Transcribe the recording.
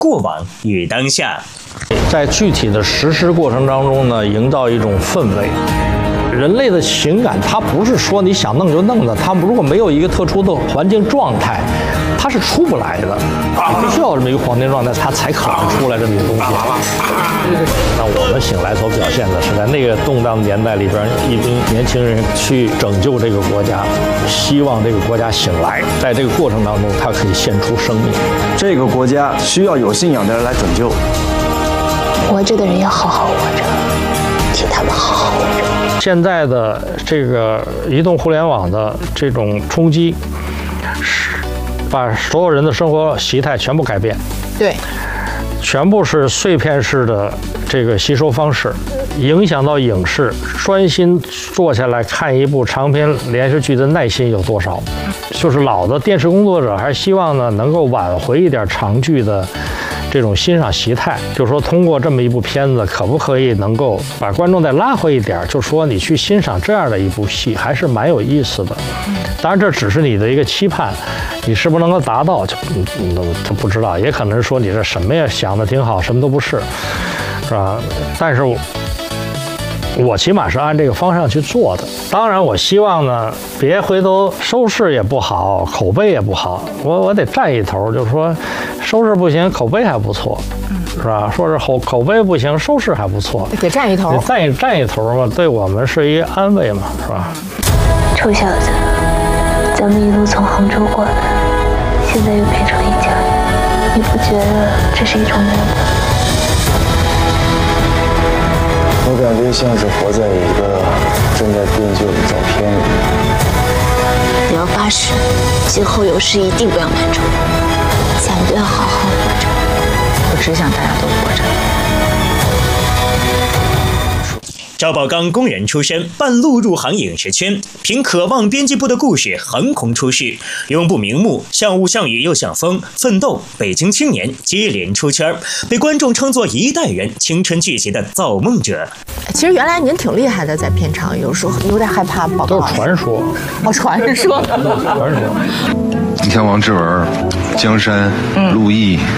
过往与当下。 在具体的实施过程当中呢，营造一种氛围。人类的情感，它不是说你想弄就弄的，它如果没有一个特殊的环境状态，它是出不来的。必须要这么一个黄金状态，它才可能出来这么一个东西。那我们醒来所表现的是在那个动荡的年代里边，一群年轻人去拯救这个国家，希望这个国家醒来，在这个过程当中，它可以献出生命。 这个国家需要有信仰的人来拯救。 活着的人要好好活着，替他们好好活着。 现在的这个移动互联网的这种冲击，把所有人的生活习态全部改变。 对， 全部是碎片式的这个吸收方式，影响到影视专心坐下来看一部长篇连续剧的耐心有多少？就是老的电视工作者还希望呢能够挽回一点长剧的这种欣赏习态，就是说通过这么一部片子，可不可以能够把观众再拉回一点？就说你去欣赏这样的一部戏，还是蛮有意思的。当然，这只是你的一个期盼，你是不是能够达到，就不知道。也可能说你这什么呀想的挺好，什么都不是，是吧？但是我起码是按这个方向去做的。当然，我希望呢，别回头收视也不好，口碑也不好，我得占一头，就是说收视不行，口碑还不错，是吧？说是口碑不行，收视还不错， 得占一头， 占一头嘛，对我们是一个安慰嘛，是吧？ 臭小子，咱们一路从杭州过来，现在又变成一家，你不觉得这是一种缘分？ 我感觉像是活在一个正在变旧的照片里。 你要发誓，今后有事一定不要瞒着我，咱们都要好好活着。 我只想大家都活着。 赵宝刚工人出身，半路入行影视圈，凭渴望编辑部的故事横空出世，永不瞑目，像雾像雨又像风，奋斗，北京青年接连出圈，被观众称作一代人青春剧集的造梦者。 其实原来您挺厉害的，在片场有时候有点害怕报告。 都是传说， 传说。 传说。 你像王志文、江山、陆毅、